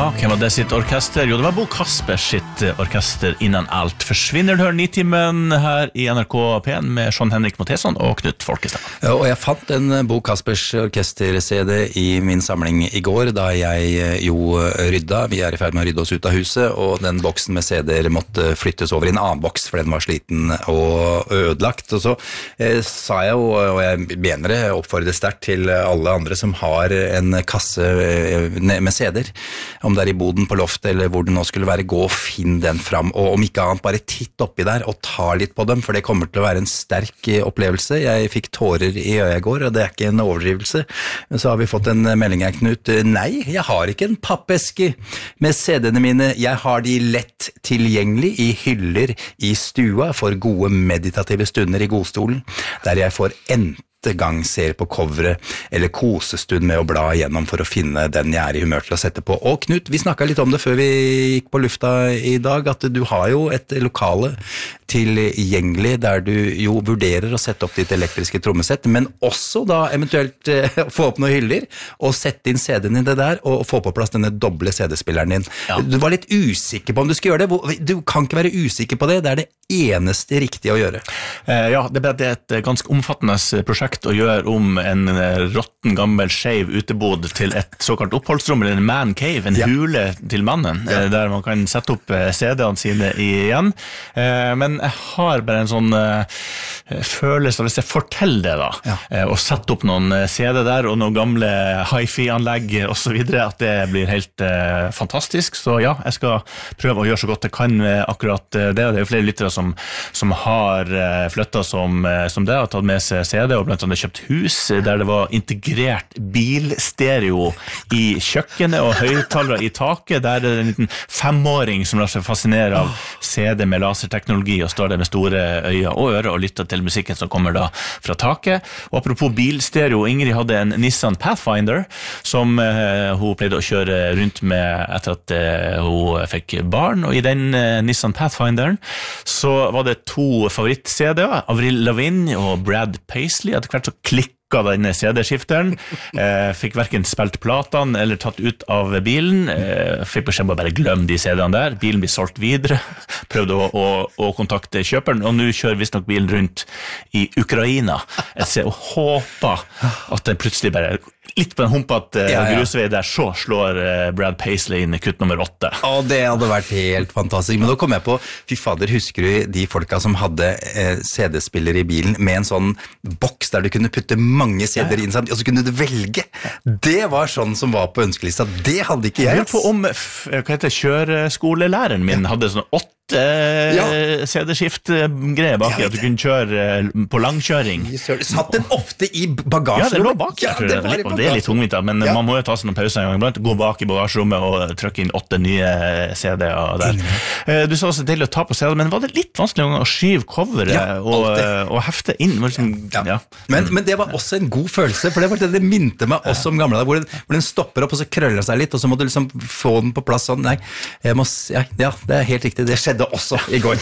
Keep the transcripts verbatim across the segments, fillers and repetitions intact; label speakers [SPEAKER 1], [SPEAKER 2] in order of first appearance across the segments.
[SPEAKER 1] Ja, hvem var det sitt orkester? Jo, det var Bo Kaspers sitt orkester Innan alt forsvinner. Du hører Nitimen her i N R K P en med Sean Henrik Montesson og Knut Folkestad.
[SPEAKER 2] Ja, og jeg fant en Bo Kaspers orkester-C D i min samling i går, da jeg jo rydda. Vi er i ferd med å rydde oss ut av huset, og den boksen med C D-er måtte flyttes over i en annen boks, for den var sliten og ødelagt. Og så eh, sa jeg jo, og jeg mener det, oppfordrer sterkt til alle andre som har en kasse med C D-er, om det er i boden på loftet eller hvor det nå skulle være, gå og finn den fram, og om ikke annet bare titt oppi der og ta litt på dem, for det kommer til å være en sterk opplevelse. Jeg fikk tårer i øyet i går, og det er ikke en overdrivelse. Men så har vi fått en melding her, Knut. Nei, jeg har ikke en pappeske med C D-ene mine. Jeg har de lett tilgjengelig i hyller i stua for gode meditative stunder i godstolen, der jeg får enten gang ser på coveret eller kosestund med å bla igjennom for å finne den jeg er i humør til å sette på. Og Knut, vi snakket litt om det før vi gikk på lufta i dag, at du har jo et lokale tilgjengelig der du jo vurderer å sette opp ditt elektriske trommesett, men også da eventuelt eh, få opp noen hyller og sette inn C D-en i det der og få på plass denne doble C D-spilleren din. Ja. Du var litt usikker på om du skulle gjøre det. Du kan ikke være usikker på det. Det er det eneste riktige å gjøre.
[SPEAKER 1] Eh, ja, det er et ganske omfattende prosjekt å gjøre om en rotten gammel skjev utebod til et såkalt oppholdsrom, eller en man cave, en ja. hule til mannen, ja. der man kan sette opp C D-ene sine igjen. Eh, men jeg har bare en sånn uh, følelse, hvis jeg forteller det da, ja. uh, og setter opp noen C D der, og noen gamle hi-fi-anlegg og så videre, at det blir helt uh, fantastisk. Så ja, jeg skal prøve å gjøre så godt jeg kan med akkurat det, og det er jo flere lyttere som, som har uh, flyttet som, uh, som det, og tatt med seg C D, og blant annet kjøpt hus der det var integrert bilstereo i kjøkkenet og høyttalere i taket, der er det en liten femåring som lar seg fascinere av C D med laserteknologi, og står der med store øyne og ører og lytter til musikken som kommer da fra taket. Og apropos bilstereo, Ingrid hadde en Nissan Pathfinder som uh, hun pleide å kjøre rundt med etter at uh, hun fikk barn, og i den uh, Nissan Pathfinderen så var det to favoritt-C D-er, Avril Lavigne og Brad Paisley. Etter hvert så klikket denne C D-skifteren, eh, fikk hverken spilt platene eller tatt ut av bilen, eh, fikk beskjed om å bare glemme de C D-ene der, bilen blir solgt videre, prøvde å, å, å kontakte kjøperen, og nå kjører visst nok bilen rundt i Ukraina. Jeg ser og håper at det plutselig bare litt på en humpet uh, ja, ja. grusvei der, så slår uh, Brad Paisley inn i kutt nummer åtte.
[SPEAKER 2] Å, det hadde vært helt fantastisk. Men da kom jeg på, fy fader, husker du de folka som hadde uh, C D-spiller i bilen med en sånn boks der du kunne putte mange C D-er inn, og så kunne du velge. Det var sånn som var på ønskelista. Det hadde ikke jeg.
[SPEAKER 1] Jeg lurer på om, hva heter kjøreskolelæreren min, ja. hadde sånn åtte ja. C D-skift-greier bak, ja, at du kunne kjøre på langkjøring.
[SPEAKER 2] Satt den ofte i bagasjerommet?
[SPEAKER 1] Ja, det lå bak. Ja, det, var det, det er litt tungvint, men ja. man må jo ta seg noen pauser en gang iblant, gå bak i bagasjerommet og trykke inn åtte nye C D-er der. Mm. Du sa også til å ta på C D, men var det litt vanskelig å skyve coveret ja, og, og hefte inn? Liksom, ja. Ja.
[SPEAKER 2] Men, men det var også en god følelse, for det var det det minte meg også om gamle, hvor den, hvor den stopper opp, og så krøller seg litt, og så må du liksom få den på plass sånn. Nei, jeg må, ja, ja, det er helt riktig, det skjedde også i går.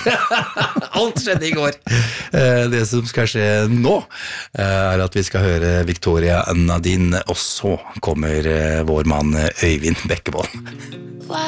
[SPEAKER 2] Alt skjedde i går. Det som skal skje nå er at vi skal høre Victoria Nadine, og så kommer vår mann Øyvind Bekkevold.